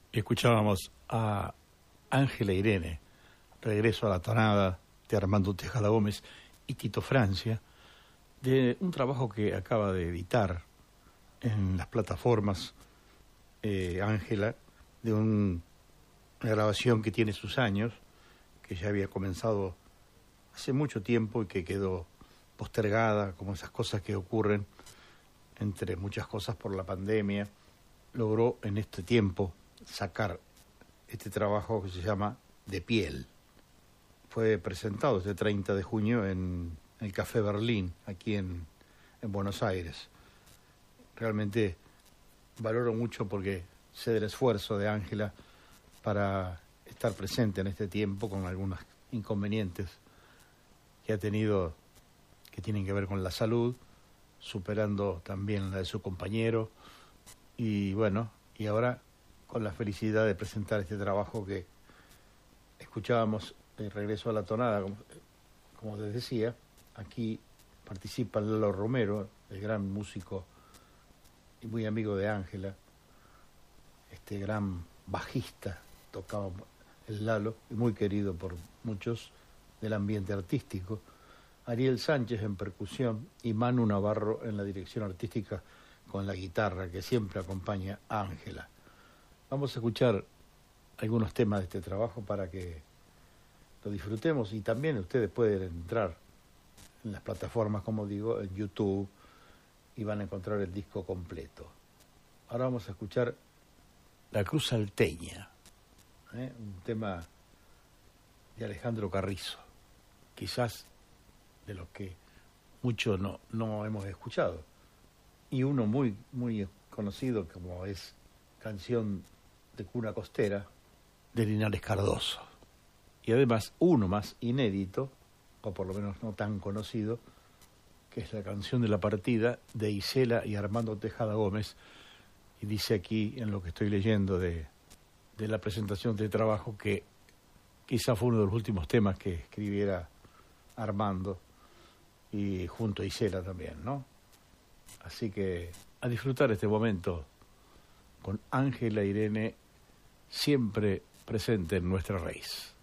Escuchábamos a Ángela Irene, Regreso a la tonada, de Armando Tejada Gómez y Tito Francia, de un trabajo que acaba de editar en las plataformas Ángela, de una grabación que tiene sus años, que ya había comenzado hace mucho tiempo y que quedó postergada, como esas cosas que ocurren, entre muchas cosas por la pandemia. Logró en este tiempo sacar este trabajo que se llama De Piel. Fue presentado este 30 de junio en el Café Berlín, aquí en Buenos Aires. Realmente valoro mucho porque sé del esfuerzo de Ángela para estar presente en este tiempo con algunos inconvenientes que ha tenido, que tienen que ver con la salud, superando también la de su compañero, y bueno, y ahora con la felicidad de presentar este trabajo que escuchábamos, Regreso a la tonada, como les decía. Aquí participa Lalo Romero, el gran músico y muy amigo de Ángela, este gran bajista, tocaba el Lalo, y muy querido por muchos del ambiente artístico. Ariel Sánchez en percusión y Manu Navarro en la dirección artística con la guitarra, que siempre acompaña a Ángela. Vamos a escuchar algunos temas de este trabajo para que lo disfrutemos, y también ustedes pueden entrar en las plataformas, como digo, en YouTube, y van a encontrar el disco completo. Ahora vamos a escuchar La Cruz Salteña, un tema de Alejandro Carrizo, quizás de los que muchos no hemos escuchado, y uno muy, muy conocido como es Canción de Cuna Costera, de Linares Cardoso. Y además uno más inédito, o por lo menos no tan conocido, que es la Canción de la Partida, de Isela y Armando Tejada Gómez. Y dice aquí, en lo que estoy leyendo de la presentación de trabajo, que quizá fue uno de los últimos temas que escribiera Armando, y junto a Isela también, ¿no? Así que a disfrutar este momento con Ángela Irene, siempre presente en nuestra raíz.